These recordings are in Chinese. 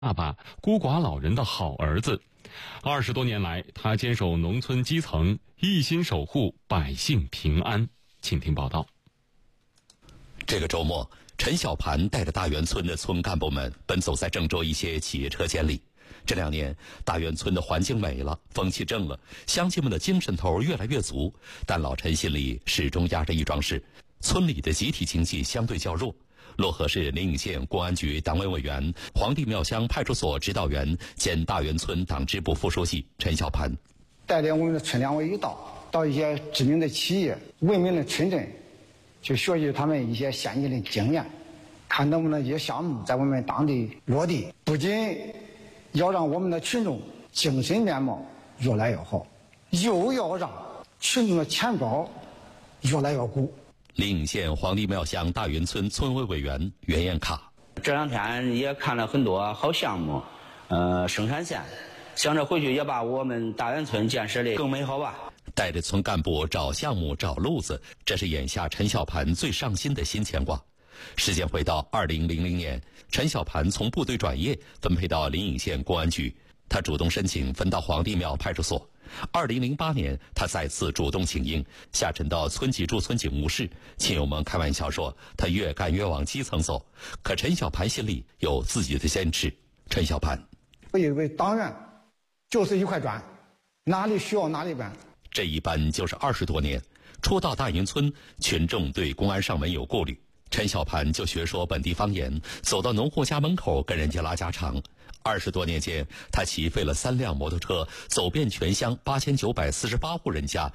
爸爸、孤寡老人的好儿子。20多年来，他坚守农村基层，一心守护百姓平安。请听报道。 这个周末，陈小盘带着大源村的村干部们奔走在郑州一些企业车间里。这2年，大源村的环境美了，风气正了，乡亲们的精神头越来越足。但老陈心里始终压着一桩事：村里的集体经济相对较弱。漯河市临颍县公安局党委委员、黄帝庙乡派出所指导员兼大源村党支部副书记陈小盘， 带领我们的村两委一道一些知名的企业、闻名的村镇，去学习他们一些先进的经验，看能不能一些项目在我们当地落地。不仅要让我们的群众精神面貌越来越好，又要让群众的钱包越来越鼓。 临颍县黄帝庙乡大源村村委委员袁彦卡， 这2天也看了很多好项目，生产线，想着回去也把我们大源村建设的更美好吧。 带着村干部找项目找路子，这是眼下陈小盘最上心的新牵挂。时间回到2000年，陈小盘从部队转业，分配到临颍县公安局，他主动申请分到黄帝庙派出所。2008年，他再次主动请缨，下沉到村级驻村警务室。亲友们开玩笑说，他越干越往基层走。可陈小盘心里有自己的坚持。陈小盘， 我以为党员就是一块砖，哪里需要哪里搬。 这一搬就是20多年。初到大营村，群众对公安上门有顾虑，陈小盘就学说本地方言，走到农户家门口跟人家拉家常。20多年间，他骑废了3辆摩托车，走遍全乡8948户人家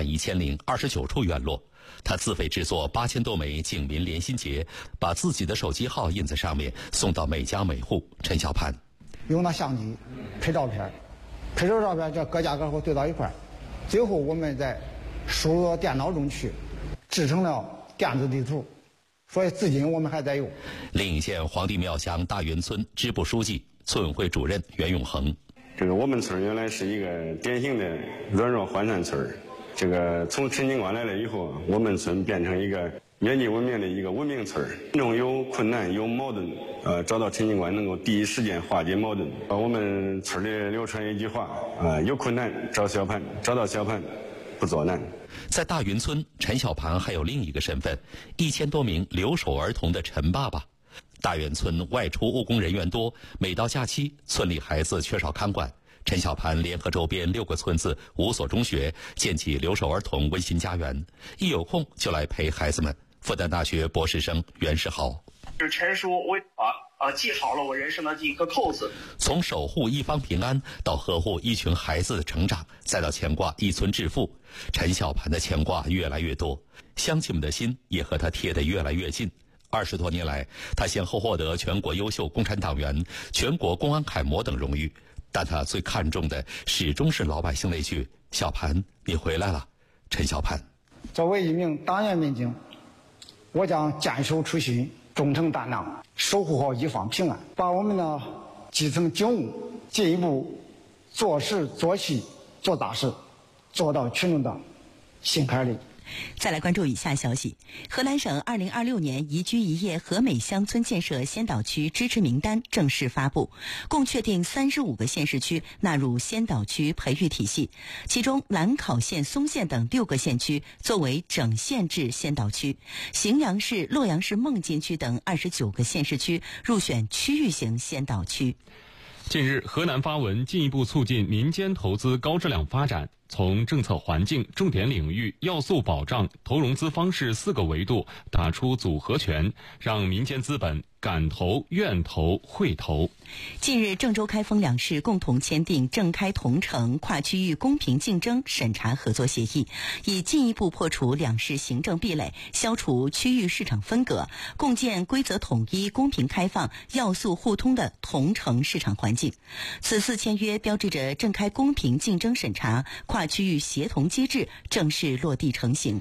，11029处院落。他自费制作8000多枚警民联心结，把自己的手机号印在上面，送到每家每户。陈小盘用那相机拍照片，拍出照片，这各家各户对到一块儿，最后我们再输入到电脑中去，制成了电子地图。所以至今我们还在用。 临颍县黄帝庙乡大源村支部书记、村委会主任袁永恒， 这个我们村原来是一个典型的软弱涣散村，这个从陈警官来了以后，我们村变成一个远近闻名的一个文明村。群众有困难有矛盾，找到陈警官能够第一时间化解矛盾。我们村里流传一句话，有困难找小盘，找到小盘不作难。 在大云村，陈小盘还有另一个身份，1000多名留守儿童的陈爸爸。大源村外出务工人员多，每到假期，村里孩子缺少看管。陈小盘联合周边6个村子5所中学，建起留守儿童温馨家园，一有空就来陪孩子们。复旦大学博士生袁世豪， 就是陈叔为系好了我人生的第一个扣子。 从守护一方平安，到呵护一群孩子的成长，再到牵挂一村致富，陈小盘的牵挂越来越多，乡亲们的心也和他贴得越来越近。20多年来，他先后获得全国优秀共产党员、全国公安楷模等荣誉，但他最看重的始终是老百姓那句：“小盘，你回来了。”陈小盘， 作为一名党员民警，我将坚守初心，忠诚担当，守护好一方平安，把我们的基层警务进一步做事做细做大事，做到群众的心坎里。 再来关注以下消息。河南省2026年宜居宜业和美乡村建设先导区支持名单正式发布，共确定35个县市区纳入先导区培育体系，其中兰考县、松县等6个县区作为整县制先导区，荥阳市、洛阳市孟津区等29个县市区入选区域型先导区。 近日，河南发文进一步促进民间投资高质量发展，从政策环境、重点领域、要素保障、投融资方式4个维度打出组合拳，让民间资本敢投、愿投、会投。 近日，郑州、开封2市共同签订郑开同城跨区域公平竞争审查合作协议，以进一步破除2市行政壁垒，消除区域市场分隔，共建规则统一、公平开放、要素互通的同城市场环境。此次签约标志着郑开公平竞争审查跨区域协同机制正式落地成型。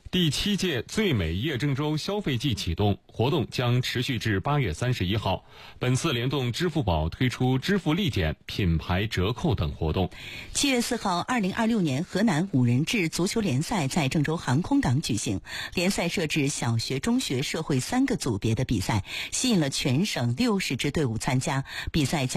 第7届最美夜郑州消费季启动，活动将持续至8月31号。本次联动支付宝推出支付立减、品牌折扣等活动。 7月4号，2026年河南5人制足球联赛在郑州航空港举行。联赛设置小学、中学、社会3个组别的比赛，吸引了全省60支队伍参加。比赛将